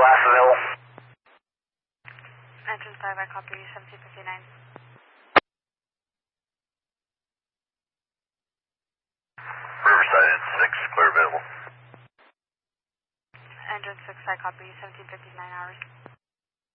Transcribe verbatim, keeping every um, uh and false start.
last available. Entrance five, I copy you, seventeen fifty-nine. Riverside in six, clear available. Entrance six, I copy you, seventeen fifty-nine hours.